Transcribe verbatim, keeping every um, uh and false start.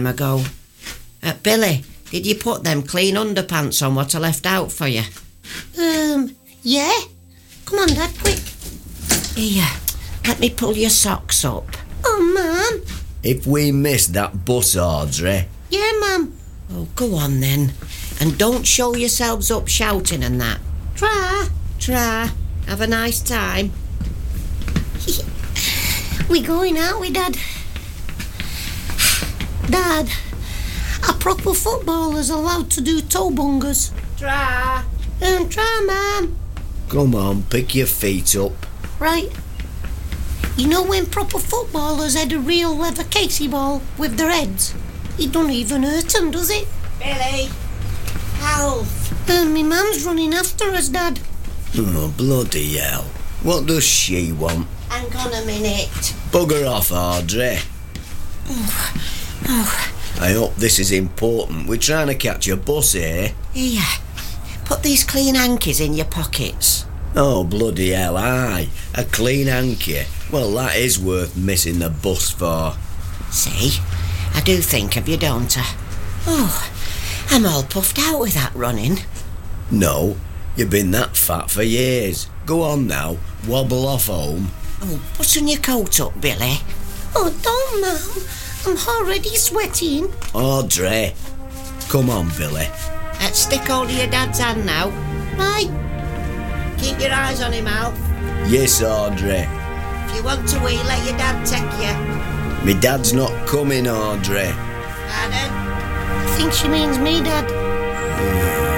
ago. Uh, Billy, did you put them clean underpants on what I left out for you? Um, yeah. Come on, Dad, quick. Here, let me pull your socks up. Oh, Mum. If we miss that bus, Audrey... Yeah, Mum. Oh, go on then. And don't show yourselves up shouting and that. Try. Try. Have a nice time. We going, aren't we, Dad? Dad, are proper footballers allowed to do toe bungers? Try. Um, try, Mum. Come on, pick your feet up. Right. You know when proper footballers had a real leather Casey ball with their heads? It don't even hurt them, does it? Billy, help. Um, my mum's running after us, Dad. Oh, bloody hell. What does she want? Hang on a minute. Bugger off, Audrey. Oh, oh. I hope this is important. We're trying to catch a bus here. Here, put these clean hankies in your pockets. Oh, bloody hell, aye. A clean hanky. Well, that is worth missing the bus for. See, I do think of you, don't I? Oh, I'm all puffed out with that running. No, you've been that fat for years. Go on now, wobble off home. Oh, button your coat up, Billy. Oh, don't, Mum. I'm already sweating. Audrey. Come on, Billy. Uh, stick hold of your dad's hand now. Right. Keep your eyes on him, Alf. Yes, Audrey. If you want to wee, let your dad take you. Me dad's not coming, Audrey. Pardon? I think she means me, Dad.